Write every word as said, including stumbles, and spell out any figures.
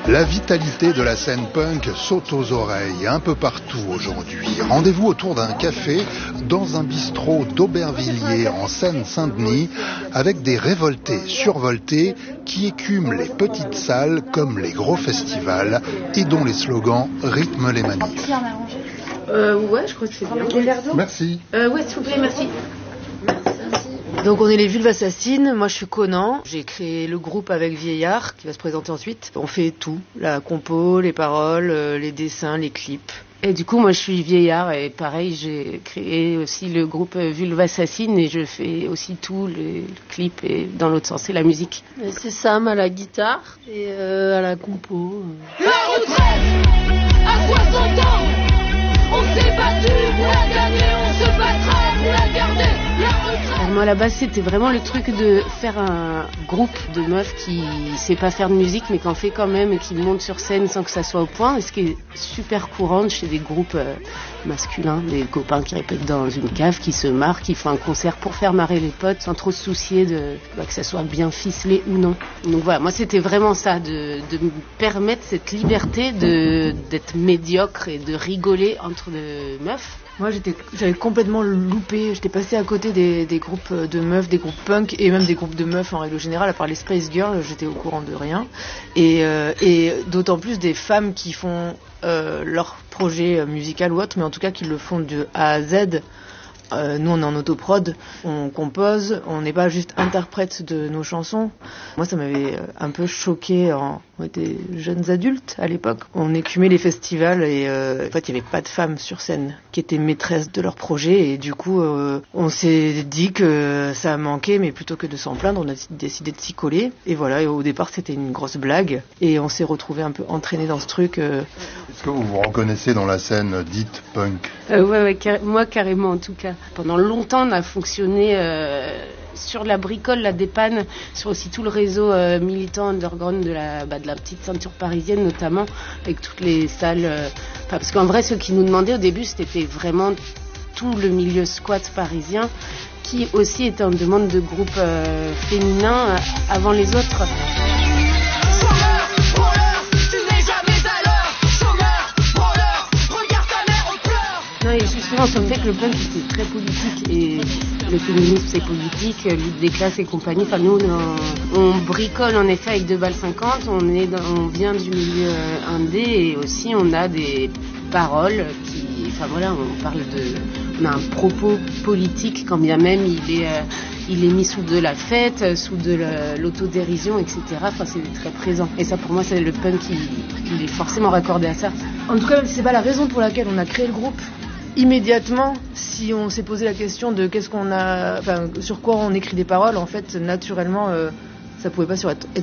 La vitalité de la scène punk saute aux oreilles un peu partout aujourd'hui. Rendez-vous autour d'un café dans un bistrot d'Aubervilliers en Seine-Saint-Denis avec des révoltés survoltés qui écument les petites salles comme les gros festivals et dont les slogans rythment les manifs. Euh, ouais, je crois que c'est bien. Merci. Euh, ouais, s'il vous plaît, merci. Donc on est les Vulves Assassines, moi je suis Conan, j'ai créé le groupe avec Vieillard qui va se présenter ensuite. On fait tout, la compo, les paroles, les dessins, les clips. Et du coup moi je suis Vieillard et pareil j'ai créé aussi le groupe Vulves Assassines et je fais aussi tout, les clips et dans l'autre sens c'est la musique. Et c'est Sam à la guitare et euh, à la compo. La retraite à soixante ans, on s'est battu pour la gagner, on se battra pour la garder. Alors moi à la base c'était vraiment le truc de faire un groupe de meufs qui sait pas faire de musique mais qui en fait quand même et qui monte sur scène sans que ça soit au point, et ce qui est super courant chez des groupes euh, masculins, des copains qui répètent dans une cave, qui se marrent, qui font un concert pour faire marrer les potes sans trop se soucier de bah, que ça soit bien ficelé ou non. Donc voilà, moi c'était vraiment ça, de, de me permettre cette liberté de, d'être médiocre et de rigoler entre de meufs. Moi, j'étais, j'avais complètement loupé. J'étais passée à côté des, des groupes de meufs, des groupes punk et même des groupes de meufs en règle générale. À part les Spice Girls, j'étais au courant de rien. Et, euh, et d'autant plus des femmes qui font euh, leur projet musical ou autre, mais en tout cas qui le font de A à Z. Euh, nous, on est en autoprod, on compose, on n'est pas juste interprète de nos chansons. Moi, ça m'avait un peu choqué. En... On était jeunes adultes à l'époque. On écumait les festivals et euh, en fait, il n'y avait pas de femmes sur scène qui étaient maîtresses de leur projet. Et du coup, euh, on s'est dit que ça manquait, mais plutôt que de s'en plaindre, on a décidé de s'y coller. Et voilà, et au départ, c'était une grosse blague. Et on s'est retrouvés un peu entraînés dans ce truc. Euh... Est-ce que vous vous reconnaissez dans la scène dite punk ? euh, Ouais, ouais car- moi carrément en tout cas. Pendant longtemps, on a fonctionné euh, sur la bricole, la dépanne, sur aussi tout le réseau euh, militant underground de la, bah, de la petite ceinture parisienne notamment, avec toutes les salles. Euh, parce qu'en vrai, ce qu'ils nous demandaient au début, c'était vraiment tout le milieu squat parisien, qui aussi était en demande de groupes euh, féminins euh, avant les autres. Non, et justement, sur le fait que le punk était très politique et le féminisme c'est politique, lutte des classes et compagnie. Enfin, nous, on, on bricole en effet avec deux balles cinquante, on, est dans, on vient du milieu indé et aussi on a des paroles qui. Enfin voilà, on parle de. On a un propos politique quand bien même il est. Euh, Il est mis sous de la fête, sous de la, l'autodérision, et cetera. Enfin, c'est très présent. Et ça, pour moi, c'est le punk qui, qui est forcément raccordé à ça. En tout cas, même si c'est pas la raison pour laquelle on a créé le groupe, immédiatement, si on s'est posé la question de qu'est-ce qu'on a, enfin, sur quoi on écrit des paroles, en fait, naturellement, euh, ça pouvait pas sur être